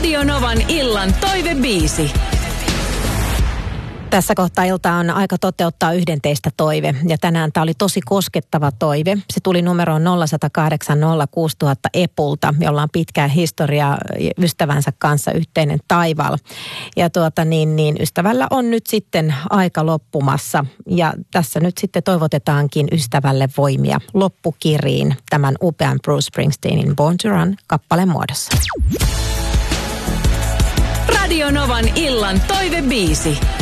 Radio Novan illan toivebiisi. Tässä kohtaa iltaa on aika toteuttaa yhden teistä toive. Ja tänään tämä oli tosi koskettava toive. Se tuli numeroon 0108 06000 Epulta, jolla on pitkä historia ystävänsä kanssa, yhteinen taival. Ja ystävällä on nyt sitten aika loppumassa. Ja tässä nyt sitten toivotetaankin ystävälle voimia loppukiriin tämän upean Bruce Springsteenin Born to Run -kappaleen muodossa. Radio Novan illan toivebiisi.